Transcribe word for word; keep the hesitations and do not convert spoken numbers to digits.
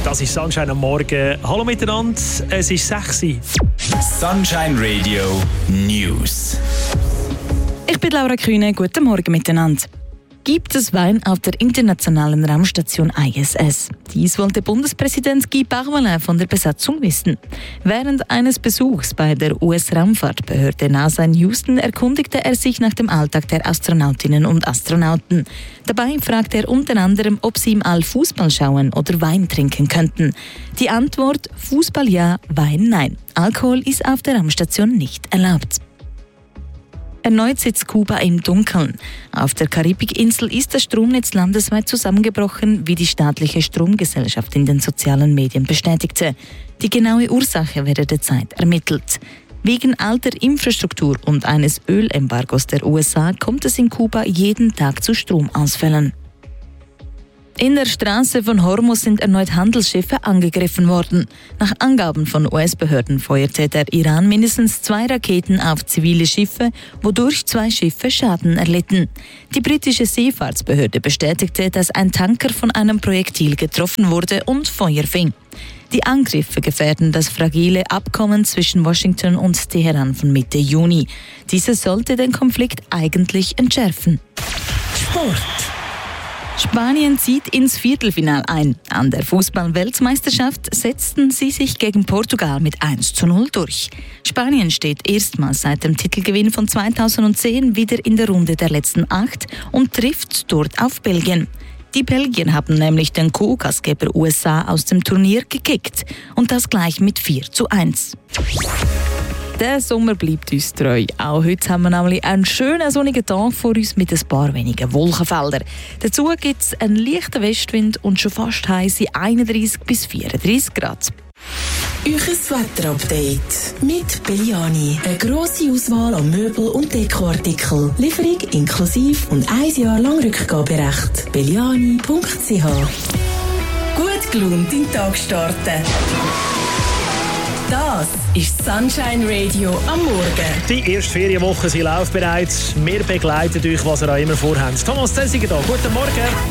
Das ist Sunshine am Morgen. Hallo miteinander, es ist sechs Uhr. Sunshine Radio News. Ich bin Laura Kühne, guten Morgen miteinander. Gibt es Wein auf der internationalen Raumstation I S S? Dies wollte Bundespräsident Guy Parmelin von der Besatzung wissen. Während eines Besuchs bei der U S-Raumfahrtbehörde NASA in Houston erkundigte er sich nach dem Alltag der Astronautinnen und Astronauten. Dabei fragte er unter anderem, ob sie im All Fußball schauen oder Wein trinken könnten. Die Antwort: Fußball ja, Wein nein. Alkohol ist auf der Raumstation nicht erlaubt. Erneut sitzt Kuba im Dunkeln. Auf der Karibikinsel ist das Stromnetz landesweit zusammengebrochen, wie die staatliche Stromgesellschaft in den sozialen Medien bestätigte. Die genaue Ursache werde derzeit ermittelt. Wegen alter Infrastruktur und eines Ölembargos der U S A kommt es in Kuba jeden Tag zu Stromausfällen. In der Straße von Hormuz sind erneut Handelsschiffe angegriffen worden. Nach Angaben von U S-Behörden feuerte der Iran mindestens zwei Raketen auf zivile Schiffe, wodurch zwei Schiffe Schaden erlitten. Die britische Seefahrtsbehörde bestätigte, dass ein Tanker von einem Projektil getroffen wurde und Feuer fing. Die Angriffe gefährden das fragile Abkommen zwischen Washington und Teheran von Mitte Juni. Dieses sollte den Konflikt eigentlich entschärfen. Sport. Spanien zieht ins Viertelfinale ein. An der Fußball-Weltmeisterschaft setzten sie sich gegen Portugal mit eins zu null durch. Spanien steht erstmals seit dem Titelgewinn von zweitausendzehn wieder in der Runde der letzten acht und trifft dort auf Belgien. Die Belgier haben nämlich den Co-Gastgeber U S A aus dem Turnier gekickt und das gleich mit vier zu eins. Der Sommer bleibt uns treu. Auch heute haben wir nämlich einen schönen sonnigen Tag vor uns mit ein paar wenigen Wolkenfeldern. Dazu gibt es einen leichten Westwind und schon fast heisse einunddreissig bis vierunddreissig Grad. Euches Wetterupdate mit Belliani. Eine grosse Auswahl an Möbel- und Dekoartikeln. Lieferung inklusive und ein Jahr lang Rückgaberecht. belliani punkt c h. Gut gelaunt in den Tag starten. Das ist Sunshine Radio am Morgen. Die erste Ferienwoche, sie läuft bereits. Wir begleiten euch, was ihr auch immer vorhabt. Thomas Zessiger da, guten Morgen.